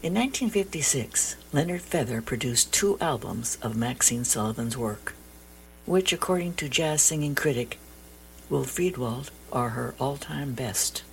In 1956, Leonard Feather produced 2 albums of Maxine Sullivan's work, which, according to jazz singing critic Will Friedwald, are her all-time best.